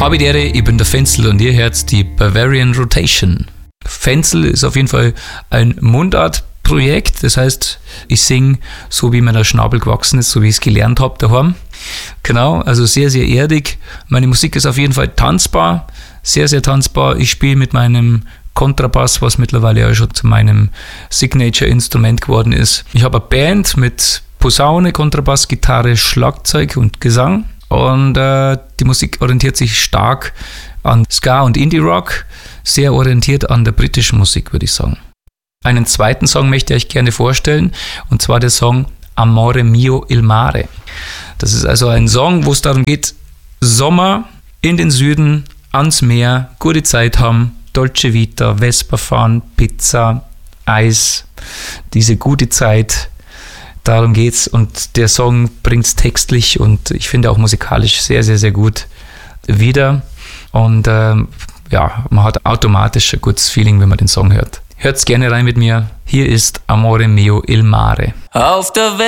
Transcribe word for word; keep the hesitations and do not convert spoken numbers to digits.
Habe die Ehre, ich bin der Fenzel und ihr hört die Bavarian Rotation. Fenzel ist auf jeden Fall ein Mundartprojekt, das heißt, ich singe so, wie mir der Schnabel gewachsen ist, so wie ich es gelernt habe daheim. Genau, also sehr, sehr erdig. Meine Musik ist auf jeden Fall tanzbar, sehr, sehr tanzbar. Ich spiele mit meinem Kontrabass, was mittlerweile ja schon zu meinem Signature-Instrument geworden ist. Ich habe eine Band mit Posaune, Kontrabass, Gitarre, Schlagzeug und Gesang. Und äh, die Musik orientiert sich stark an Ska und Indie-Rock, sehr orientiert an der britischen Musik, würde ich sagen. Einen zweiten Song möchte ich euch gerne vorstellen, und zwar der Song Amore mio il mare. Das ist also ein Song, wo es darum geht, Sommer in den Süden, ans Meer, gute Zeit haben, Dolce Vita, Vespa fahren, Pizza, Eis, diese gute Zeit. Darum geht's, und der Song bringt es textlich und ich finde auch musikalisch sehr, sehr, sehr gut wieder. Und ähm, ja, man hat automatisch ein gutes Feeling, wenn man den Song hört. Hört's gerne rein mit mir. Hier ist Amore mio il mare. Auf der Welt